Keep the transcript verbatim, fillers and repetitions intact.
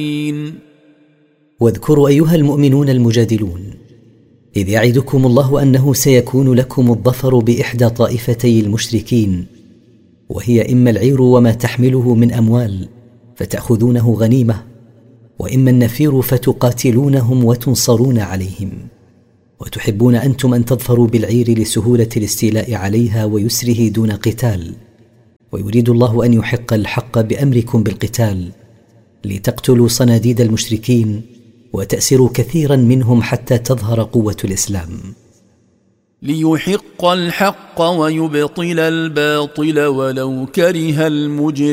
واذكروا أيها المؤمنون المجادلون إذ يعدكم الله أنه سيكون لكم الظفر بإحدى طائفتي المشركين، وهي إما العير وما تحمله من أموال فتأخذونه غنيمة، وإما النفير فتقاتلونهم وتنصرون عليهم، وتحبون أنتم أن تظفروا بالعير لسهولة الاستيلاء عليها ويسره دون قتال، ويريد الله أن يحق الحق بأمركم بالقتال لتقتلوا صناديد المشركين وتأسروا كثيرا منهم حتى تظهر قوة الإسلام، ليحق الحق ويبطل الباطل ولو كره المجرمون.